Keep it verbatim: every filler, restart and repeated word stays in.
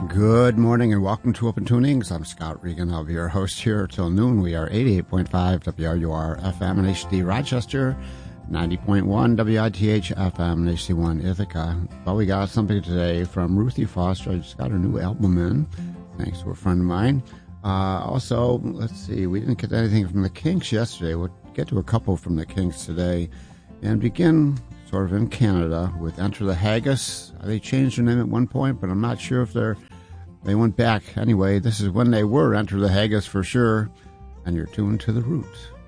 Good morning and welcome to Open Tunings. I'm Scott Regan. I'll be your host here till noon. We are eighty-eight point five W R U R F M and H D Rochester, ninety point one W I T H F M and H D one Ithaca. Well, we got something today from Ruthie Foster. I just got her new album in, thanks to a friend of mine. Uh, also, let's see, we didn't get anything from the Kinks yesterday. We'll get to a couple from the Kinks today and begin sort of in Canada with Enter the Haggis. They changed their name at one point, but I'm not sure if they're They went back. Anyway, this is when they were Enter the Haggis for sure, and you're tuned to The Roots.